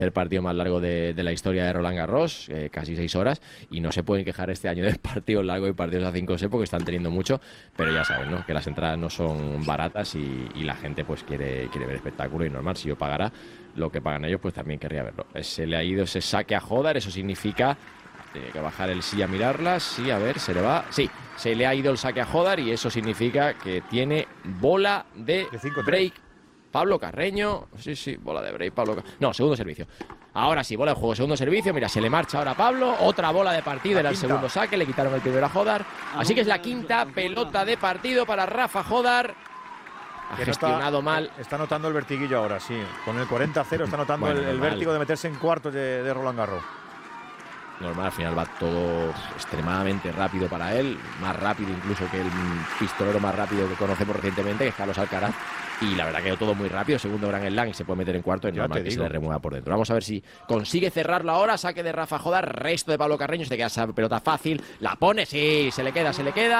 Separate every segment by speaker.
Speaker 1: el partido más largo de la historia de Roland Garros, casi 6 horas, y no se pueden quejar este año de partidos largos y partidos a 5 sets porque están teniendo mucho, pero ya saben, ¿no?, que las entradas no son baratas y la gente pues quiere ver espectáculo, y normal, si yo pagara lo que pagan ellos, pues también querría verlo. Se le ha ido ese saque a Hodar, eso significa... Tiene que bajar el sí a mirarlas. Sí, a ver, se le va. Sí, se le ha ido el saque a Hodar y eso significa que tiene bola de break. Pablo Carreño. Sí, bola de break, Pablo Carreño. No, segundo servicio. Ahora sí, bola de juego, segundo servicio. Mira, se le marcha ahora a Pablo. Otra bola de partido, era el segundo saque. Le quitaron el primero a Hodar. Así que es la quinta pelota de partido para Rafa Hodar. Ha gestionado mal.
Speaker 2: Está notando el vertiguillo ahora, sí. Con el 40-0 está notando el vértigo de meterse en cuartos de Roland Garros.
Speaker 1: Normal, al final va todo extremadamente rápido para él, más rápido incluso que el pistolero más rápido que conocemos recientemente, que es Carlos Alcaraz, y la verdad que todo muy rápido, segundo Grand Slam y se puede meter en cuarto, es normal que se le remueva por dentro. Vamos a ver si consigue cerrarlo ahora, saque de Rafa Hodar, resto de Pablo Carreño, se te queda esa pelota fácil, la pone, sí, se le queda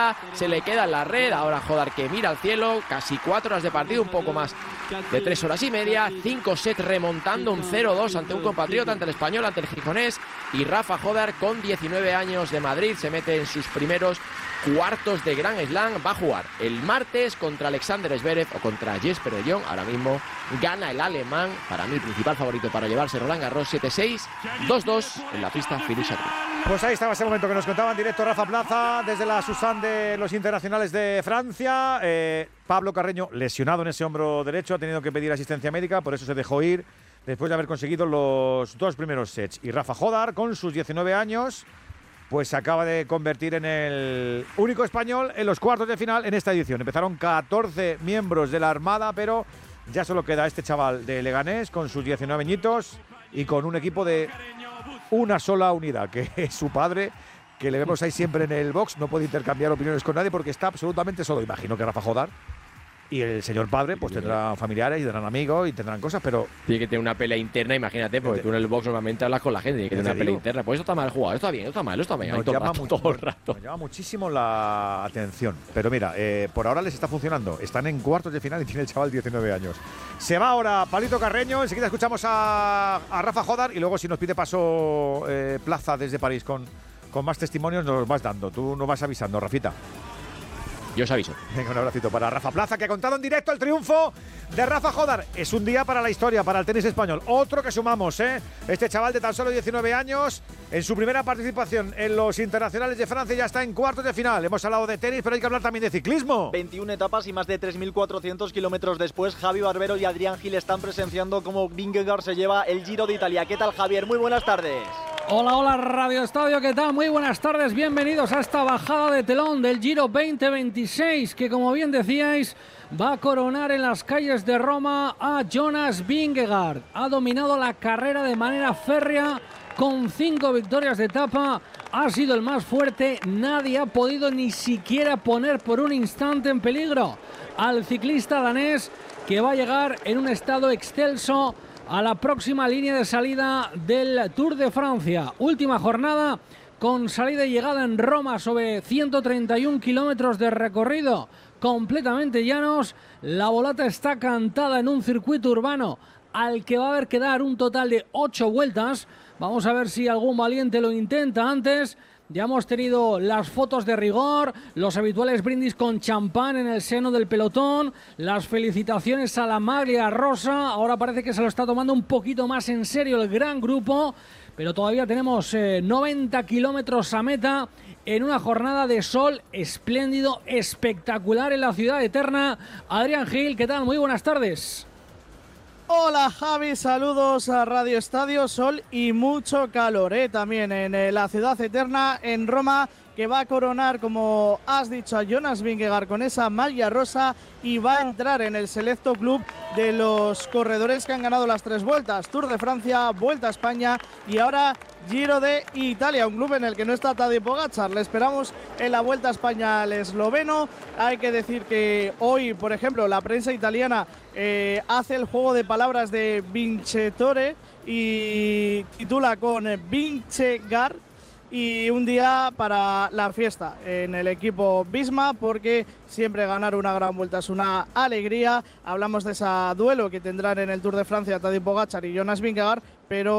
Speaker 1: en la red, ahora Hodar que mira al cielo, casi 4 horas de partido, un poco más de 3 horas y media, 5 sets remontando un 0-2 ante un compatriota, ante el español, ante el gijonés, y Rafa Hodar con 19 años de Madrid se mete en sus primeros cuartos de Grand Slam. Va a jugar el martes contra Alexander Zverev o contra Jesper de Jong. Ahora mismo gana el alemán, para mí el principal favorito para llevarse Roland Garros, 7-6, 2-2 en la pista Philippe Chatrier.
Speaker 2: Pues ahí estaba ese momento que nos contaba en directo Rafa Plaza desde la Susan de los internacionales de Francia. Pablo Carreño, lesionado en ese hombro derecho, ha tenido que pedir asistencia médica, por eso se dejó ir después de haber conseguido los 2 primeros sets. Y Rafa Hodar, con sus 19 años, pues se acaba de convertir en el único español en los cuartos de final en esta edición. Empezaron 14 miembros de la Armada, pero ya solo queda este chaval de Leganés con sus 19 añitos y con un equipo de una sola unidad, que es su padre, que le vemos ahí siempre en el box. No puede intercambiar opiniones con nadie porque está absolutamente solo. Imagino que Rafa Hodar y el señor padre pues tendrán familiares y tendrán amigos y tendrán cosas, pero...
Speaker 1: Tiene que tener una pelea interna, imagínate, porque tú en el box normalmente hablas con la gente, tiene que tener una pelea interna. Pues esto está mal jugado, esto está bien, esto está mal, esto está bien. Todo el rato.
Speaker 2: Nos llama muchísimo la atención. Pero mira, por ahora les está funcionando. Están en cuartos de final y tiene el chaval 19 años. Se va ahora Palito Carreño, enseguida escuchamos a Rafa Hodar y luego si nos pide paso Plaza desde París con más testimonios nos los vas dando. Tú nos vas avisando, Rafita.
Speaker 1: Yo os aviso.
Speaker 2: Venga, un abracito para Rafa Plaza, que ha contado en directo el triunfo de Rafa Hodar. Es un día para la historia, para el tenis español. Otro que sumamos, ¿eh? Este chaval de tan solo 19 años, en su primera participación en los internacionales de Francia, ya está en cuartos de final. Hemos hablado de tenis, pero hay que hablar también de ciclismo.
Speaker 3: 21 etapas y más de 3.400 kilómetros después, Javi Barbero y Adrián Gil están presenciando cómo Vingegaard se lleva el Giro de Italia. ¿Qué tal, Javier? Muy buenas tardes.
Speaker 4: Hola Radio Estadio, ¿qué tal? Muy buenas tardes, bienvenidos a esta bajada de telón del Giro 2026, que como bien decíais, va a coronar en las calles de Roma a Jonas Vingegaard. Ha dominado la carrera de manera férrea, con 5 victorias de etapa, ha sido el más fuerte, nadie ha podido ni siquiera poner por un instante en peligro al ciclista danés, que va a llegar en un estado excelso a la próxima línea de salida del Tour de Francia. Última jornada con salida y llegada en Roma sobre 131 kilómetros de recorrido completamente llanos. La volata está cantada en un circuito urbano al que va a haber que dar un total de 8 vueltas. Vamos a ver si algún valiente lo intenta antes. Ya hemos tenido las fotos de rigor, los habituales brindis con champán en el seno del pelotón, las felicitaciones a la maglia rosa. Ahora parece que se lo está tomando un poquito más en serio el gran grupo, pero todavía tenemos 90 kilómetros a meta en una jornada de sol espléndido, espectacular en la ciudad eterna. Adrián Gil, ¿qué tal? Muy buenas tardes.
Speaker 5: Hola Javi, saludos a Radio Estadio, sol y mucho calor también en la ciudad eterna, en Roma, que va a coronar, como has dicho, a Jonas Vingegaard con esa malla rosa y va a entrar en el selecto club de los corredores que han ganado las 3 vueltas, Tour de Francia, Vuelta a España y ahora Giro de Italia, un club en el que no está Tadej Pogačar. Le esperamos en la Vuelta a España al esloveno. Hay que decir que hoy, por ejemplo, la prensa italiana hace el juego de palabras de Vincitore y titula con Vingegaard, y un día para la fiesta en el equipo Visma, porque siempre ganar una gran vuelta es una alegría. Hablamos de ese duelo que tendrán en el Tour de Francia Tadej Pogačar y Jonas Vingegaard, pero